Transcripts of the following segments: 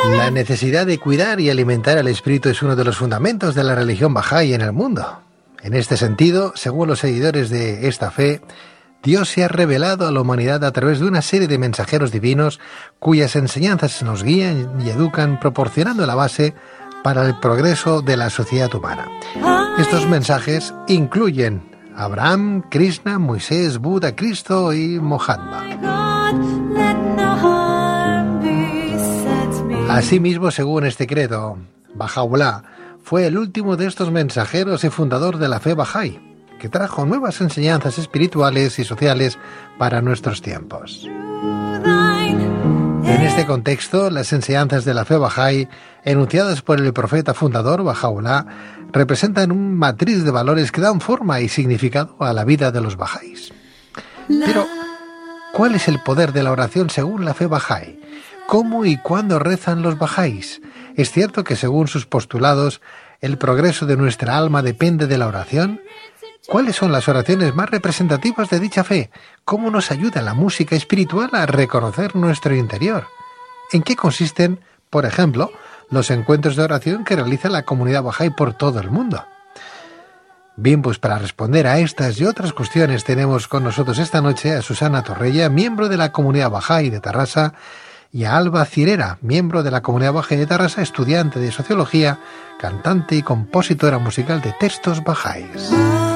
La necesidad de cuidar y alimentar al espíritu es uno de los fundamentos de la religión Bahá'í en el mundo. En este sentido, según los seguidores de esta fe, Dios se ha revelado a la humanidad a través de una serie de mensajeros divinos cuyas enseñanzas nos guían y educan, proporcionando la base para el progreso de la sociedad humana. Estos mensajes incluyen a Abraham, Krishna, Moisés, Buda, Cristo y Mohammed. Asimismo, según este credo, Baha'u'lláh fue el último de estos mensajeros y fundador de la fe Bahá'í, que trajo nuevas enseñanzas espirituales y sociales para nuestros tiempos. En este contexto, las enseñanzas de la fe Bahá'í, enunciadas por el profeta fundador Baha'u'lláh, representan una matriz de valores que dan forma y significado a la vida de los Bahá'ís. Pero, ¿cuál es el poder de la oración según la fe Bahá'í? ¿Cómo y cuándo rezan los Bahá'ís? ¿Es cierto que según sus postulados, el progreso de nuestra alma depende de la oración? ¿Cuáles son las oraciones más representativas de dicha fe? ¿Cómo nos ayuda la música espiritual a reconocer nuestro interior? ¿En qué consisten, por ejemplo, los encuentros de oración que realiza la comunidad Bahá'í por todo el mundo? Bien, pues para responder a estas y otras cuestiones tenemos con nosotros esta noche a Susana Torrella, miembro de la comunidad Bahá'í de Tarrasa, y a Alba Cirera, miembro de la comunidad Bahá'í de Tarrasa, estudiante de sociología, cantante y compositora musical de textos Bahá'ís.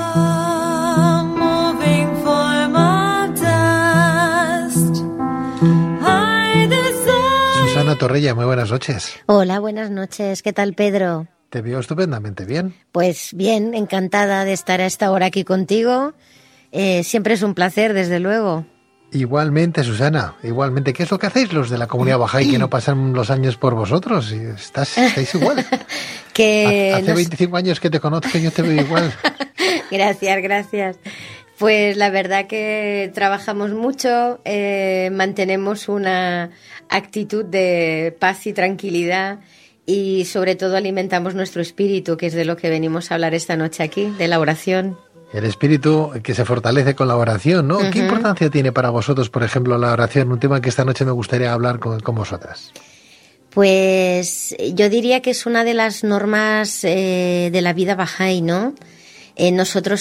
Susana Torrella, muy buenas noches. Hola, buenas noches. ¿Qué tal, Pedro? Te veo estupendamente bien. Pues bien, encantada de estar a esta hora aquí contigo. Siempre es un placer, desde luego. Igualmente, Susana, igualmente. ¿Qué es lo que hacéis los de la comunidad Bahá'í que no pasan los años por vosotros? Estáis igual. Hace 25 años que te conozco y yo te veo igual. Gracias. Pues la verdad que trabajamos mucho, mantenemos una actitud de paz y tranquilidad y sobre todo alimentamos nuestro espíritu, que es de lo que venimos a hablar esta noche aquí, de la oración. El espíritu que se fortalece con la oración, ¿no? Uh-huh. ¿Qué importancia tiene para vosotros, por ejemplo, la oración? Un tema que esta noche me gustaría hablar con vosotras. Pues yo diría que es una de las normas de la vida Bahá'í, ¿no? Nosotros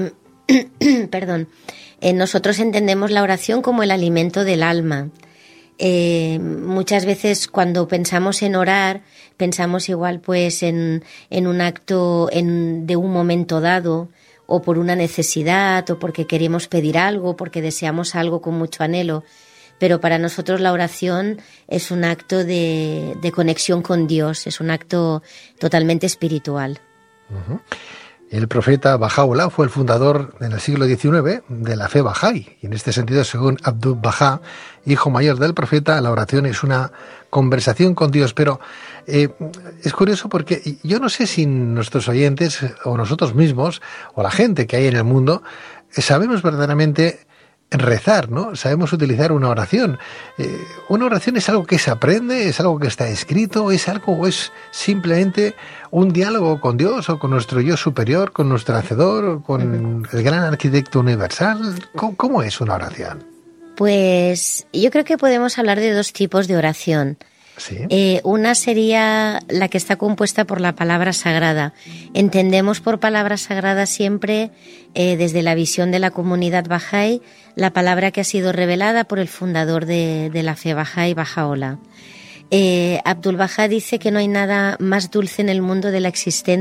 entendemos la oración como el alimento del alma. Muchas veces cuando pensamos en orar, pensamos igual pues en un acto de un momento dado, o por una necesidad, o porque queremos pedir algo, porque deseamos algo con mucho anhelo. Pero para nosotros la oración es un acto de conexión con Dios, es un acto totalmente espiritual. Uh-huh. El profeta Baha'u'lláh fue el fundador en el siglo XIX de la fe Bahá'í. Y en este sentido, según Abdu'l-Bahá, hijo mayor del profeta, la oración es una conversación con Dios. Pero es curioso porque yo no sé si nuestros oyentes o nosotros mismos o la gente que hay en el mundo sabemos verdaderamente rezar, ¿no? Sabemos utilizar una oración. ¿Una oración es algo que se aprende? ¿Es algo que está escrito? ¿Es algo o es simplemente un diálogo con Dios o con nuestro yo superior, con nuestro hacedor, con el gran arquitecto universal? ¿Cómo es una oración? Pues yo creo que podemos hablar de dos tipos de oración. ¿Sí? Una sería la que está compuesta por la palabra sagrada. Entendemos por palabra sagrada siempre, desde la visión de la comunidad Bahá'í, la palabra que ha sido revelada por el fundador de la fe Bahá'í, Baha'u'lláh. Abdu'l-Bahá dice que no hay nada más dulce en el mundo de la existencia